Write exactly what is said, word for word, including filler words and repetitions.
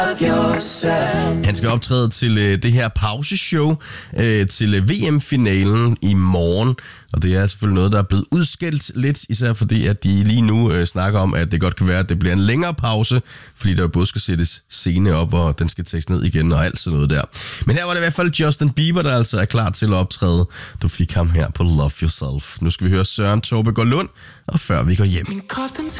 Han skal optræde til øh, det her pauseshow øh, til øh, V M-finalen i morgen. Og det er selvfølgelig noget, der er blevet udskilt lidt, især fordi, at de lige nu øh, snakker om, at det godt kan være, at det bliver en længere pause, fordi der både skal sættes scene op, og den skal tages ned igen, og alt sådan noget der. Men her var det i hvert fald Justin Bieber, der altså er klar til at optræde. Du fik ham her på Love Yourself. Nu skal vi høre Søren Tobbe gå Lund, og før vi går hjem. Min krop, den